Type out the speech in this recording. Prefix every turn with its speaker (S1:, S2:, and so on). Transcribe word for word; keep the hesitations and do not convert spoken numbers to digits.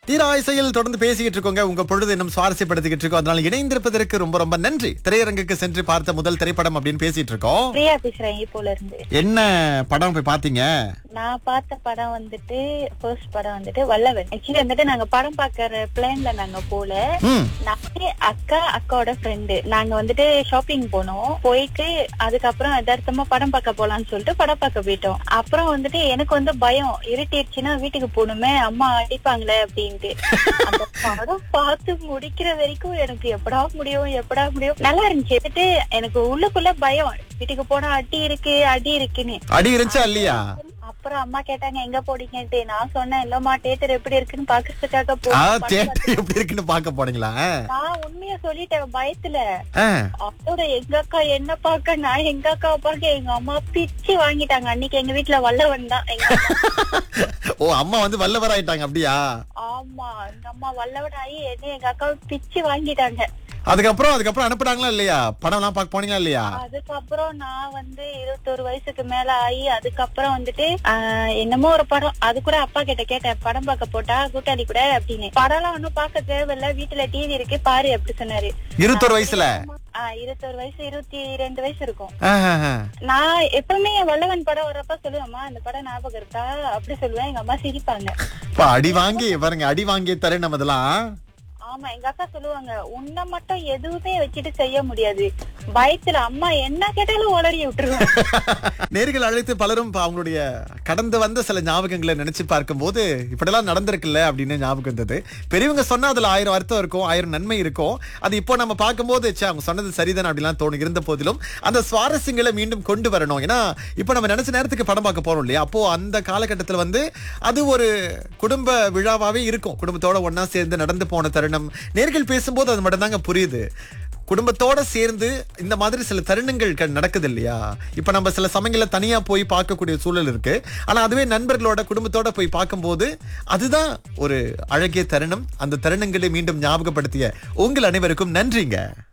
S1: தீரா இசையில் தொடர்ந்து பேசிக்கிட்டு இருக்கோங்க. உங்க பொழுது இன்னும் சுவாரஸ்யப்படுத்திக்கிட்டு இருக்கோம். அதனால இணைந்திருப்பதற்கு ரொம்ப ரொம்ப நன்றி. திரையரங்குக்கு சென்று பார்த்த முதல் திரைப்படம் அப்படின்னு பேசிட்டு இருக்கோம்.
S2: பிரியா பேசுறேன் ஈப்போல இருந்து.
S1: என்ன படம் போய் பாத்தீங்க?
S2: நான் பார்த்த படம் வந்துட்டு ஃபர்ஸ்ட் படம் வந்துட்டு வல்லவன். ஆக்சுவலி வந்துட்டு நாங்க படம் பாக்குற பிளான்ல நாங்க போல.
S1: ம்.
S2: நானே அக்கா அக்காவோட ஃப்ரெண்டு நாங்க வந்துட்டு ஷாப்பிங் போனோம். போயிட்டு அதுக்கப்புறம் யதார்த்தமா படம் பார்க்க போலாம்னு சொல்லிட்டு படம் பார்க்க போயிட்டோம். அப்புறம் வந்துட்டு எனக்கு வந்து பயம், இருட்டிடுச்சுன்னா வீட்டுக்கு போகணுமே, அம்மா அடிப்பாங்களே அப்படின்ட்டு. அந்த படம் பார்த்து முடிக்கிற வரைக்கும் எனக்கு எப்படா முடியும் எப்படா முடியும் நல்லா இருந்துச்சு. வந்துட்டு எனக்கு உள்ளுக்குள்ள பயம், வீட்டுக்கு போனா அடி இருக்கு அடி இருக்குன்னு.
S1: அடி இருந்துச்சா இல்லையா?
S2: அப்புறம் அம்மா கேட்டாங்க எங்க போறீங்கன்ட்டு. நான் சொன்னேன் இல்லம்மா தியேட்டர் எப்படி இருக்குன்னு பாக்குறதுக்காக
S1: ஆ, தியேட்டர் எப்படி இருக்குன்னு பார்க்க போனீங்களா?
S2: நான் உண்மையா சொல்லிட்டேன் பயத்துல.
S1: ஆ.
S2: அதோட எங்க அக்கா என்ன பாக்க, நான் எங்க அக்கா பாக்க எங்க அம்மா பிச்சு வாங்கிட்டாங்க. அன்னைக்கு எங்க வீட்டுல வல்லவன் தான் எங்க அம்மா.
S1: ஓ, அம்மா வந்து வல்லவர் ஆயிட்டாங்க அப்படியா?
S2: ஆமா, எங்க அம்மா வல்லவன் ஆகி என்ன எங்க அக்காவை பிச்சு வாங்கிட்டாங்க.
S1: அதுக்கப்புறம் அதுக்கப்புறம் அனுப்புனாங்களா இல்லையா? படம் எல்லாம் பார்க்க போனீங்களா இல்லையா?
S2: அதுக்கப்புறம் நான் வந்து இருபத்தொரு வயசுக்கு மேல ஆகி அதுக்கப்புறம் வந்துட்டு ஆஹ் என்னமோ ஒரு படம், அது கூட அப்பா கிட்ட கேட்டேன் படம் பார்க்க போட்டா கூட்டாளி கூட அப்படின்னு. படம் எல்லாம் ஒன்னும் பார்க்க தேவையில்ல, வீட்டுல டிவி இருக்கு பாரு அப்படி சொன்னாரு.
S1: இருபத்தொரு வயசுல?
S2: ஆஹ் இருபத்தொரு வயசு இருபத்தி ரெண்டு வயசு இருக்கும்.
S1: ஆஹா.
S2: நான் எப்பவுமே வல்லவன் படம் வர்றப்ப சொல்லுவேம்மா இந்த படம் ஞாபகம் இருக்கா அப்படி சொல்லுவேன். எங்க அம்மா சிரிப்பாங்க.
S1: இப்ப அடி வாங்கி பாருங்க, அடி வாங்கி தரேன் நம்ம இதெல்லாம்.
S2: ஆமா, எங்க அக்கா சொல்லுவாங்க உன்னை மட்டும் எதுவுமே வச்சுட்டு செய்ய முடியாது, பயத்துல அம்மா என்ன கேட்டாலும் உளறி விட்டுருவாங்க.
S1: நேர்கள் அழைத்து பலரும் இப்ப அவங்களுடைய கடந்து வந்த சில ஞாபகங்களை நினைச்சு பார்க்கும் போது இப்படிலாம் நடந்திருக்குல்ல அப்படின்னு ஞாபகம் வந்தது. பெரியவங்க சொன்னா அதுல ஆயிரம் அர்த்தம் இருக்கும், ஆயிரம் நன்மை இருக்கும். அது இப்போ நம்ம பார்க்கும்போது ச்சே, அவங்க சொன்னது சரிதான் அப்படிலாம் தோணும். இருந்த போதிலும் அந்த சுவாரஸ்யங்களை மீண்டும் கொண்டு வரணும். ஏன்னா இப்ப நம்ம நினைச்ச நேரத்துக்கு படம் பார்க்க போறோம் இல்லையா? அப்போ அந்த காலகட்டத்துல வந்து அது ஒரு குடும்ப விழாவாவே இருக்கும். குடும்பத்தோட ஒன்னா சேர்ந்து நடந்து போன தருணம் நேர்கள் பேசும்போது அது மட்டும் தாங்க புரியுது. குடும்பத்தோட சேர்ந்து இந்த மாதிரி சில தருணங்கள் க- நடக்குது இல்லையா? இப்ப நம்ம சில சமயங்கள்ல தனியா போய் பார்க்கக்கூடிய சூழல் இருக்கு. ஆனா அதுவே நண்பர்களோட குடும்பத்தோட போய் பார்க்கும்போது அதுதான் ஒரு அழகிய தருணம். அந்த தருணங்களை மீண்டும் ஞாபகப்படுத்திய உங்கள் அனைவருக்கும் நன்றிங்க.